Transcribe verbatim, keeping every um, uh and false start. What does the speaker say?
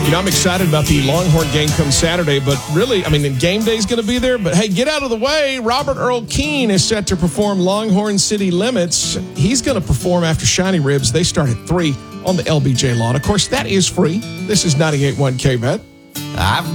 You know, I'm excited about the Longhorn game come Saturday, but really, I mean, the game day is going to be there. But hey, get out of the way. Robert Earl Keen is set to perform Longhorn City Limits. He's going to perform after Shiny Ribs. They start at three on the L B J lawn. Of course, that is free. This is ninety-eight point one K-Bet. I've